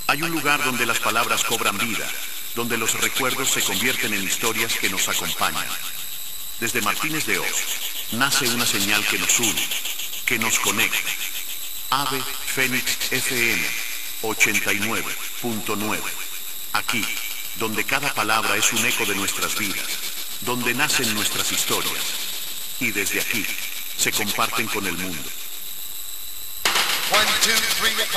Hay un lugar donde las palabras cobran vida, donde los recuerdos se convierten en historias que nos acompañan. Desde Martínez de Oz, nace una señal que nos une, que nos conecta. Ave Fénix FM 89.9. Aquí, donde cada palabra es un eco de nuestras vidas, donde nacen nuestras historias, y desde aquí se comparten con el mundo.